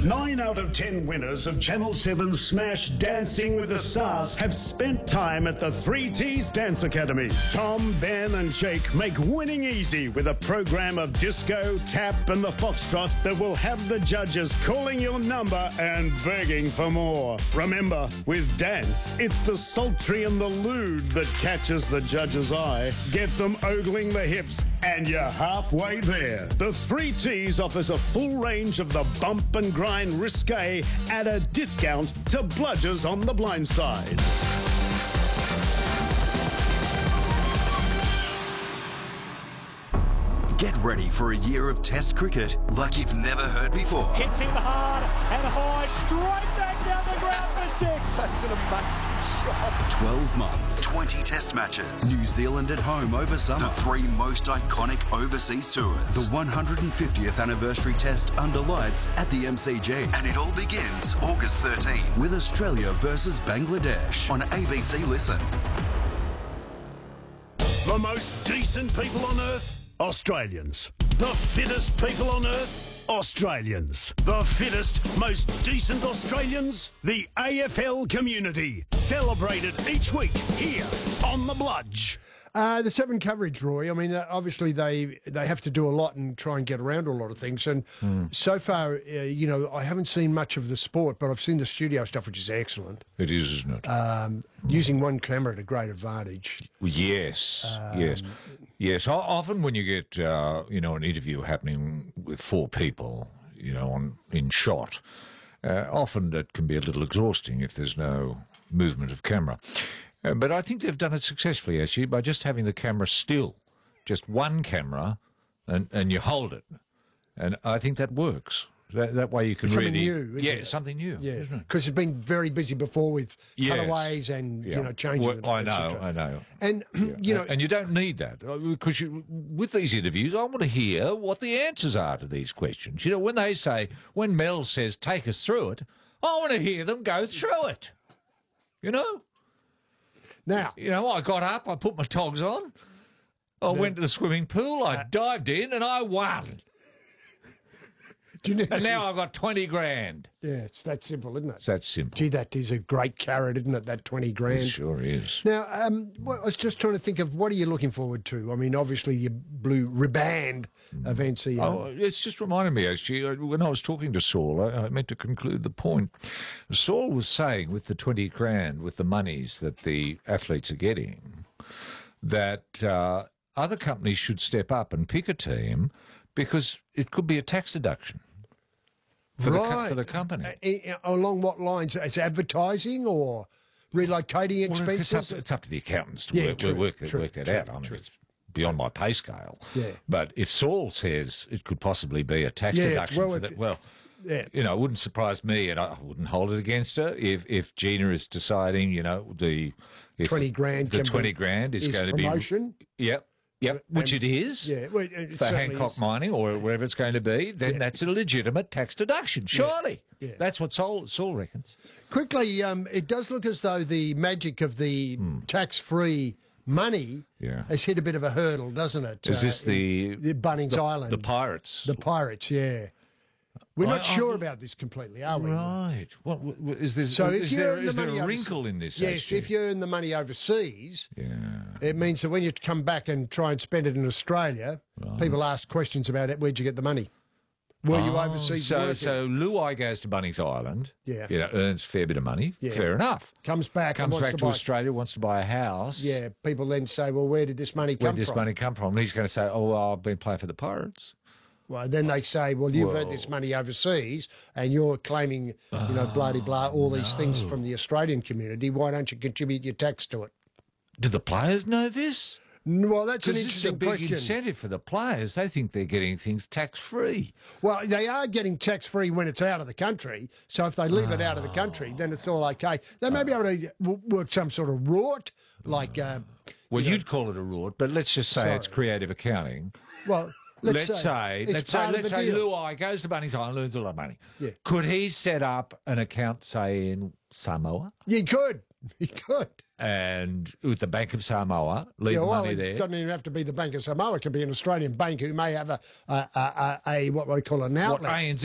9 out of 10 winners of Channel 7's Smash Dancing with the Stars have spent time at the 3T's Dance Academy. Tom, Ben and Jake make winning easy with a program of disco, tap and the foxtrot that will have the judges calling your number and begging for more. Remember, with dance, it's the sultry and the lewd that catches the judge's eye. Get them ogling the hips and you're halfway there. The 3T's offers a full range of the bump and grind risque at a discount to bludgers on the blind side. Get ready for a year of Test cricket like you've never heard before. Hits him hard and high, straight back down the ground for 6. That's an amazing shot. 12 months, 20 Test matches. New Zealand at home over summer. The 3 most iconic overseas tours. The 150th anniversary Test under lights at the MCG. And it all begins August 13 with Australia versus Bangladesh on ABC Listen. The most decent people on earth? Australians. The fittest people on earth? Australians. The fittest, most decent Australians? The AFL community. Celebrated each week here on The Bludge. The 7 coverage, Roy. I mean, obviously they have to do a lot and try and get around a lot of things. And so far, you know, I haven't seen much of the sport, but I've seen the studio stuff, which is excellent. It is, isn't it? Using one camera at a great advantage. Yes, yes. Often when you get, you know, an interview happening with 4 people, you know, in shot, often it can be a little exhausting if there's no movement of camera. But I think they've done it successfully, actually, by just having the camera still. Just one camera, and you hold it. And I think that works. That way you can something really... new, isn't it? Something new. Yeah, because it's been very busy before with cutaways and, you know, changing well, I know. And, you know... And you don't need that, because with these interviews, I want to hear what the answers are to these questions. You know, when Mel says, take us through it, I want to hear them go through it. You know? Now, you know, I got up, I put my togs on, I went to the swimming pool, I dived in, and I won. And now I've got 20 grand. Yeah, it's that simple, isn't it? It's that simple. Gee, that is a great carrot, isn't it, that 20 grand? It sure is. Now, well, I was just trying to think of what are you looking forward to? I mean, obviously your blue riband events here. Oh, it's just reminded me, actually, when I was talking to Saul, I meant to conclude the point. Saul was saying with the 20 grand, with the monies that the athletes are getting, that other companies should step up and pick a team because it could be a tax deduction. For the company. Along what lines? As advertising or relocating expenses? It's up to the accountants to work that out. I mean, it's beyond my pay scale. Yeah. But if Saul says it could possibly be a tax deduction for that, you know, it wouldn't surprise me, and I wouldn't hold it against her if Gina is deciding, you know, the 20 grand is going to be promotion. Yep, which it is for Hancock Mining or wherever it's going to be, then that's a legitimate tax deduction, surely. Yeah. That's what Saul reckons. Quickly, it does look as though the magic of the tax-free money has hit a bit of a hurdle, doesn't it? Is this the Bunnings Island? The Pirates? The Pirates, yeah. We're not sure about this completely, are we? Right. What is this? So is there a wrinkle in this? Yes, if you earn the money overseas, it means that when you come back and try and spend it in Australia, people ask questions about it. Where'd you get the money? Were you overseas? So Luai goes to Bunnings Island. Yeah, you know, earns a fair bit of money. Yeah. Fair enough. Comes back to Australia, wants to buy a house. Yeah. People then say, "Well, where did this money come from?" Where did this money come from? And he's going to say, "Oh, well, I've been playing for the Pirates." Well, then they say, well, you've earned this money overseas and you're claiming, you know, blah-de-blah, all these things from the Australian community. Why don't you contribute your tax to it? Do the players know this? Well, that's an interesting question. This is a big incentive for the players. They think they're getting things tax-free. Well, they are getting tax-free when it's out of the country. So if they leave it out of the country, then it's all okay. They may be able to work some sort of rort, like... well, you'd call it a rort, but let's just say it's creative accounting. Well... Let's say Luai goes to Bunnings Island, learns a lot of money. Yeah. Could he set up an account, say, in Samoa? He could. He could. And with the Bank of Samoa, leave money there. It doesn't even have to be the Bank of Samoa. It can be an Australian bank who may have a what we call an outlet. What, ANZ?